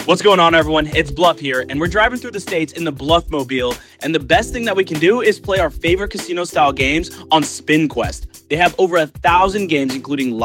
What's going on, everyone? It's Bluff here, and we're driving through the states in the Bluffmobile. And the best thing that we can do is play our favorite casino-style games on Spin Quest. They have over 1,000 games, including